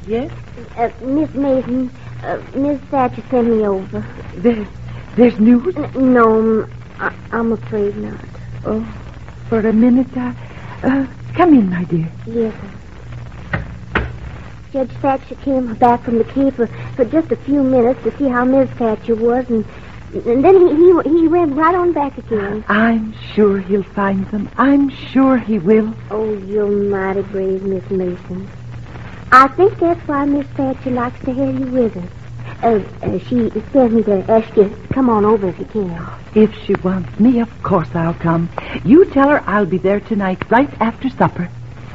Yes? Miss Mason, Miss Thatcher sent me over. There's news? No, I'm afraid not. Oh, for a minute, come in, my dear. Yes, sir. Judge Thatcher came back from the cave for just a few minutes to see how Miss Thatcher was, and then he went right on back again. I'm sure he'll find them. I'm sure he will. Oh, you're mighty brave, Miss Mason. I think that's why Miss Thatcher likes to have you with her. She sent me to ask you to come on over if you can. If she wants me, of course I'll come. You tell her I'll be there tonight, right after supper.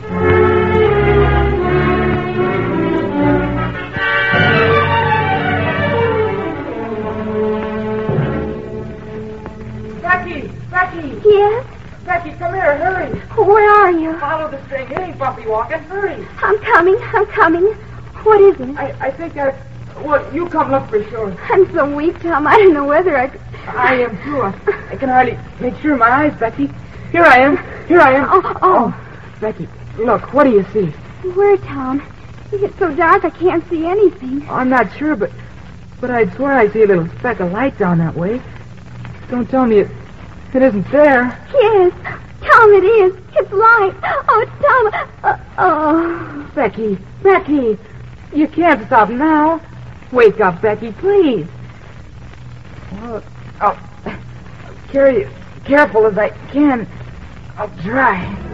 Becky! Yes? Becky, come here, hurry. Where are you? Follow the string. It ain't bumpy walking. Hurry. I'm coming. What is it? I think well, you come look for sure. I'm so weak, Tom. I don't know whether I... I am, too. I can hardly make sure of my eyes, Becky. Here I am. Oh, Becky, look, what do you see? Where, Tom? It's so dark I can't see anything. I'm not sure, but I'd swear I see a little speck of light down that way. Don't tell me it isn't there. Yes, Tom, it is. It's light. Oh, Tom. Becky, you can't stop now. Wake up, Becky, please. Well, I'll carry you careful as I can. I'll try.